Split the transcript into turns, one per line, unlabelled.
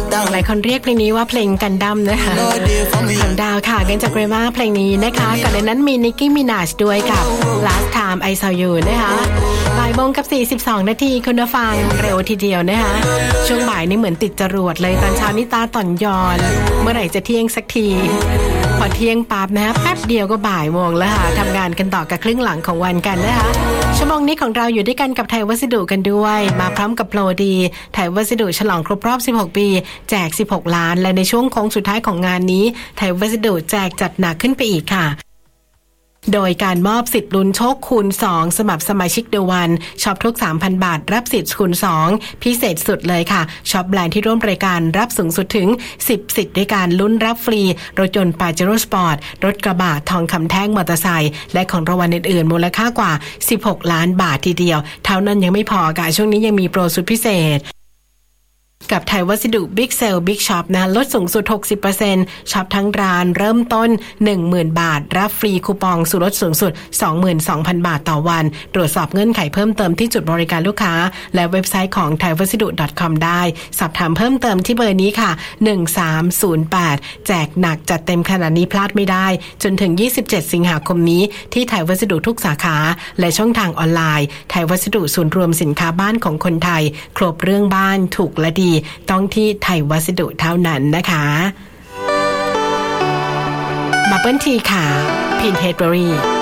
หลายคนเรียกเพลงนี้ว่าเพลงกันดั้มนะคะของดาวค่ะกันจากเรม่าเพลงนี้นะคะก่อนในนั้นมีนิกกี้มินาชด้วยกับ Last Time I Saw You นะคะบ่ายโมงกับ42นาทีคุณผู้ฟังเร็วทีเดียวนะคะช่วงบ่ายนี่เหมือนติดจรวดเลยตอนเช้านี่ตาต่อนยอนเมื่อไหร่จะเที่ยงสักทีพอเที่ยงปั๊บนะแป๊บเดียวก็บ่ายโมงแล้วค่ะทำงานกันต่อกับครึ่งหลังของวันกันนะคะชั่วโมงนี้ของเราอยู่ด้วยกันกับไทยวัสดุกันด้วยมาพร้อมกับโปรดีไทยวัสดุฉลองครบรอบ16ปีแจก16ล้านและในช่วงโค้งสุดท้ายของงานนี้ไทยวัสดุแจกจัดหนักขึ้นไปอีกค่ะโดยการมอบสิทธิ์ลุ้นโชคคูณ2สำหรับสมาชิกเดอะวันช็อปทุก 3,000 บาทรับสิทธิ์คูณ2พิเศษสุดเลยค่ะช็อปแบรนด์ที่ร่วมรายการรับสูงสุดถึง10สิทธิ์ด้วยการลุ้นรับฟรีรถยนต์ Pajero Sport รถกระบะทองคำแท่งมอเตอร์ไซค์และของรางวัลอื่นๆมูลค่ากว่า16ล้านบาททีเดียวเท่านั้นยังไม่พอค่ะช่วงนี้ยังมีโปรสุดพิเศษกับไทยวัสดุ Big Sale Big Shop นะลดสูงสุด 60% ช็อปทั้งร้านเริ่มต้น 10,000 บาทรับฟรีคูปองส่วนลดสูงสุด 22,000 บาทต่อวันตรวจสอบเงื่อนไขเพิ่มเติมที่จุดบริการลูกค้าและเว็บไซต์ของ thaiwasidu.com ได้สอบถามเพิ่มเติมที่เบอร์นี้ค่ะ1308แจกหนักจัดเต็มขนาดนี้พลาดไม่ได้จนถึง27สิงหาคมนี้ที่ไทยวัสดุทุกสาขาและช่องทางออนไลน์ไทยวัสดุศูนย์รวมสินค้าบ้านของคนไทยครบเรื่องบ้านถูกและดีต้องที่ไทยวัสดุเท่านั้นนะคะบับเบิ้ลทีค่ะพินเฮดเบอรี่